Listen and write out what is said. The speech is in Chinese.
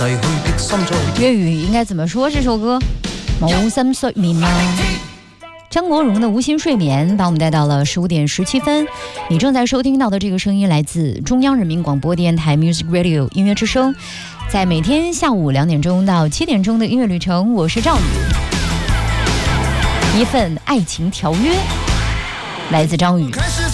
粤语应该怎么说这首歌？冇心睡眠吗？张国荣的《无心睡眠》把我们带到了15点17分。你正在收听到的这个声音来自中央人民广播电台 Music Radio 音乐之声，在每天下午2点钟到7点钟的音乐旅程，我是赵宇。一份爱情条约，来自张宇。